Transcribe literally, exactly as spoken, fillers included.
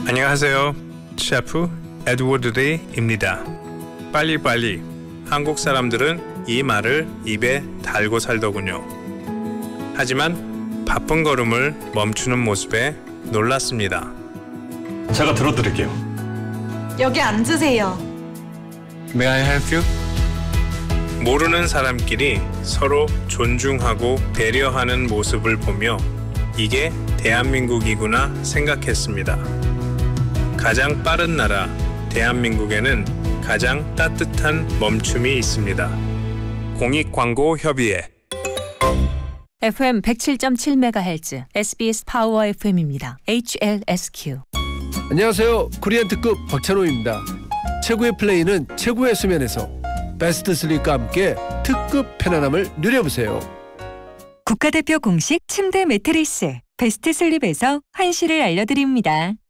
안녕하세요. 셰프 에드워드 리입니다. 빨리빨리. 한국 사람들은 이 말을 입에 달고 살더군요. 하지만 바쁜 걸음을 멈추는 모습에 놀랐습니다. 제가 들어드릴게요. 여기 앉으세요. May I help you? 모르는 사람끼리 서로 존중하고 배려하는 모습을 보며 이게 대한민국이구나 생각했습니다. 가장 빠른 나라 대한민국에는 가장 따뜻한 멈춤이 있습니다. 공익광고협의회 에프엠 백칠 점 칠 메가헤르츠 에스비에스 파워 에프엠입니다. 에이치엘에스큐. 안녕하세요. 코리안 특급 박찬호입니다. 최고의 플레이는 최고의 수면에서 베스트 슬립과 함께 특급 편안함을 누려보세요. 국가대표 공식 침대 매트리스 베스트 슬립에서 환시를 알려드립니다.